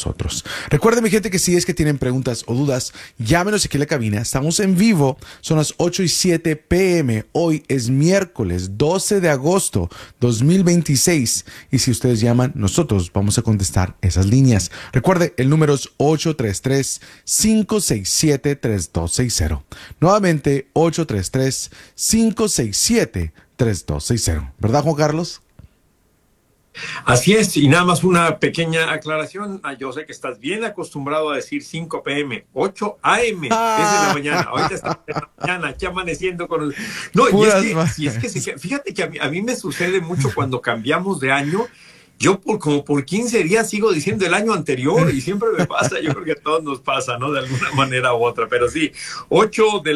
nosotros. Recuerden, mi gente, que si es que tienen preguntas o dudas, llámenos aquí a la cabina. Estamos en vivo, son las 8:07 p.m. Hoy es miércoles 12 de agosto 2026. Y si ustedes llaman, nosotros vamos a contestar esas líneas. Recuerde, el número es 833-567-3260. Nuevamente, 833-567-3260. ¿Verdad, Juan Carlos? Así es, y nada más una pequeña aclaración. Yo sé que estás bien acostumbrado a decir 5 p.m., 8 a.m., es de la mañana. Ahorita está de la mañana, aquí amaneciendo con el... No, fíjate que a mí me sucede mucho cuando cambiamos de año. Yo como por 15 días sigo diciendo el año anterior y siempre me pasa. Yo creo que a todos nos pasa, ¿no? De alguna manera u otra, pero sí, 8 de